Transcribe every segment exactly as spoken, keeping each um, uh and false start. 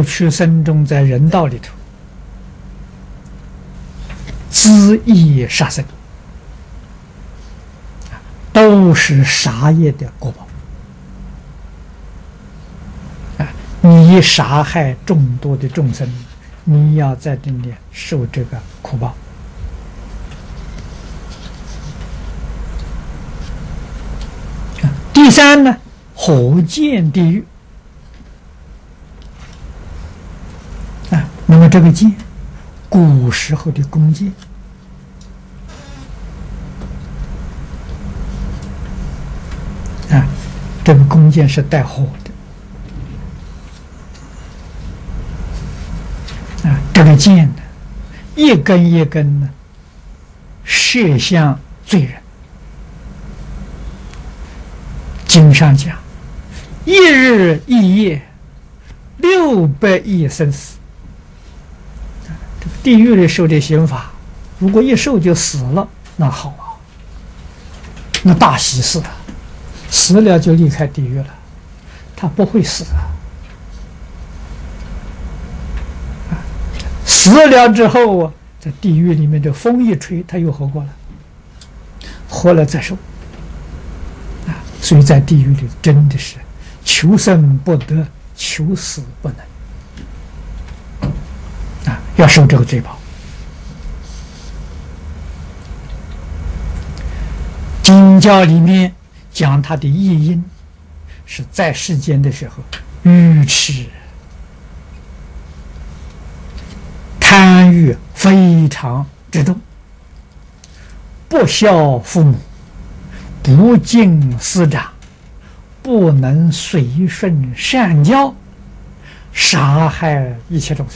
过去生中在人道里头恣意杀生，都是杀业的果报。啊，你杀害众多的众生，你要在这里受这个苦报。第三呢，火箭地狱啊，那么这个箭，古时候的弓箭啊，这个弓箭是带火的啊，这个箭呢，一根一根呢，射向罪人。经上讲，一日一夜，六百亿生死。这个地狱里受的刑罚，如果一受就死了，那好啊，那大喜事啊！死了就离开地狱了，他不会死啊。死了之后啊，在地狱里面的风一吹，他又活过来，活了再受。所以在地狱里真的是求生不得，求死不能啊，要受这个罪报。经教里面讲他的意因是在世间的时候愚痴贪欲非常之重，不孝父母，不敬师长，不能随顺善教，杀害一切众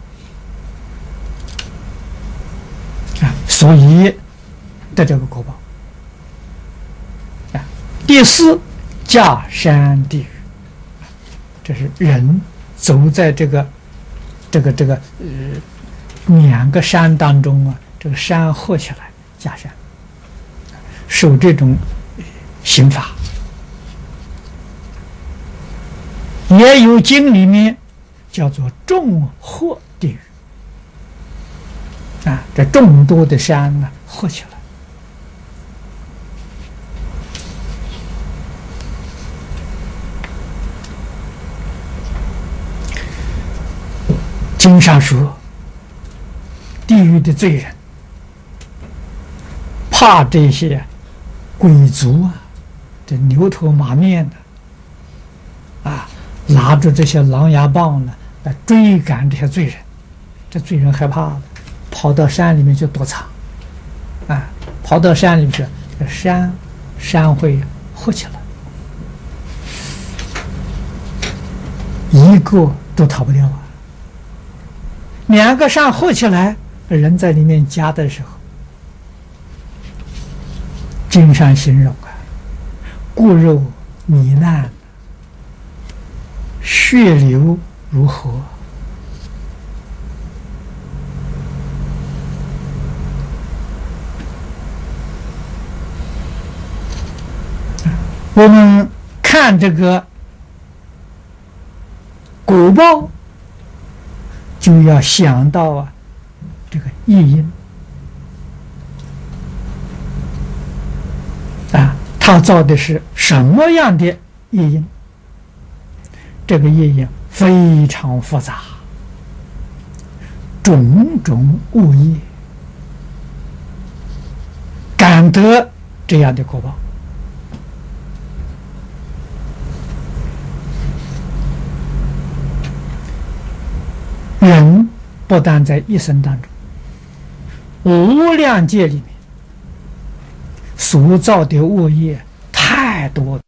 生啊，所以得这个果报啊。第四，假山地狱，这是人走在这个这个这个呃两个山当中啊，这个山合起来，假山，受这种刑罚。也有经里面叫做众合地狱啊，这众多的山呢合起来。经上说，地狱的罪人怕这些鬼族啊，这牛头马面的啊，拿着这些狼牙棒呢来追赶这些罪人，这罪人害怕了，跑到山里面去躲藏啊，跑到山里面去，这山山会合起来，一个都逃不掉啊。两个山合起来，人在里面夹的时候，经上形容啊，骨肉糜烂，血流如河。我们看这个果报，就要想到啊，这个意因啊，他造的是什么样的意因？这个意因非常复杂，种种恶业，感得这样的果报。人不但在一生当中，无量界里面所造的恶业太多了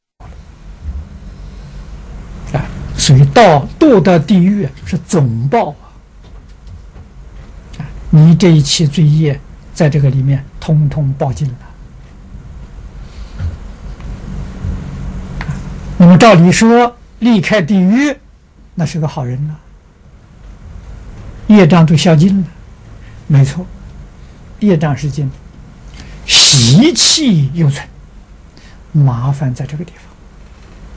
啊，所以到堕到地狱是总报啊！啊，你这一期罪业在这个里面通通报尽了。那么照理说，离开地狱，那是个好人了。业障都消尽了，没错，业障是尽，习气犹存，麻烦在这个地方。